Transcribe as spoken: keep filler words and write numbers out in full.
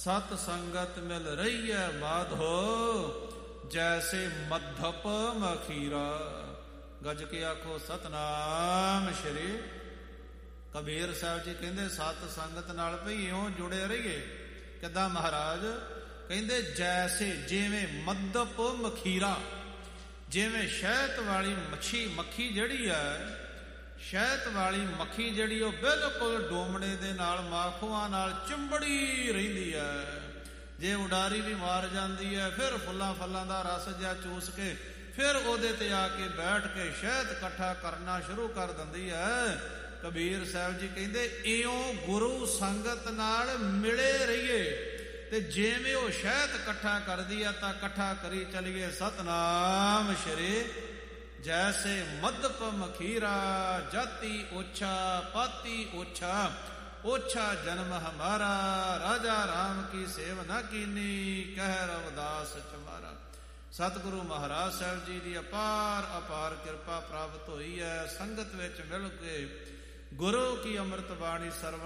ਸਤ ਸੰਗਤ ਮਿਲ ਰਹੀ ਹੈ ਮਾਧੋ, ਜੈਸੇ ਮੱਧਪ ਮਖੀਰਾ। ਗੱਜ ਕੇ ਆਖੋ ਸਤਨਾਮ ਸ਼੍ਰੀ। ਕਬੀਰ ਸਾਹਿਬ ਜੀ ਕਹਿੰਦੇ ਸਤ ਸੰਗਤ ਨਾਲ ਭਈ ਇਉਂ ਜੁੜੇ ਰਹੀਏ। ਕਿੱਦਾਂ ਮਹਾਰਾਜ? ਕਹਿੰਦੇ ਜੈਸੇ, ਜਿਵੇਂ ਮੱਧਪ ਮਖੀਰਾ, ਜਿਵੇਂ ਸ਼ਹਿਦ ਵਾਲੀ ਮੱਛੀ ਮੱਖੀ ਜਿਹੜੀ ਹੈ, ਸ਼ਹਿਦ ਵਾਲੀ ਮੱਖੀ ਜਿਹੜੀ ਉਹ ਬਿਲਕੁਲ ਡੋਮਣੇ ਦੇ ਨਾਲ, ਮਾਖੂਆਂ ਨਾਲ ਚਿੰਬੜੀ ਰਹਿੰਦੀ ਹੈ। ਜੇ ਉਡਾਰੀ ਵੀ ਮਾਰ ਜਾਂਦੀ ਹੈ, ਫਿਰ ਫੁੱਲਾਂ ਫਲਾਂ ਦਾ ਰਸ ਜਿਹਾ ਚੂਸ ਕੇ ਫਿਰ ਉਹਦੇ ਤੇ ਆ ਕੇ ਬੈਠ ਕੇ ਸ਼ਹਿਦ ਇਕੱਠਾ ਕਰਨਾ ਸ਼ੁਰੂ ਕਰ ਦਿੰਦੀ ਹੈ। ਕਬੀਰ ਸਾਹਿਬ ਜੀ ਕਹਿੰਦੇ ਇਉਂ ਗੁਰੂ ਸੰਗਤ ਨਾਲ ਮਿਲੇ ਰਹੀਏ, ਤੇ ਜਿਵੇਂ ਉਹ ਸ਼ਹਿਦ ਇਕੱਠਾ ਕਰਦੀ ਆ ਤਾਂ ਇਕੱਠਾ ਕਰੀ ਚਲੀਏ ਸਤਨਾਮ ਸ਼੍ਰੀ। ਜੈਸੇ ਮੱਧਪ ਮਖੀਰਾ, ਜਾਤੀ ਓਛਾ ਪਾਤੀ ਓਛਾ, ਓਛਾ ਜਨਮ ਹਮਾਰਾ, ਰਾਜਾ ਰਾਮ ਕੀ ਸੇਵ ਨਾ ਕੀਨੀ, ਕਹਿ ਰਵਿਦਾਸ ਚਮਾਰਾ। ਸਤਿਗੁਰੂ ਮਹਾਰਾਜ ਸਾਹਿਬ ਜੀ ਦੀ ਅਪਾਰ ਅਪਾਰ ਕਿਰਪਾ ਪ੍ਰਾਪਤ ਹੋਈ ਹੈ। ਸੰਗਤ ਵਿੱਚ ਮਿਲ ਕੇ ਗੁਰੂ ਕੀ ਅੰਮ੍ਰਿਤ ਬਾਣੀ ਸਰਵਣ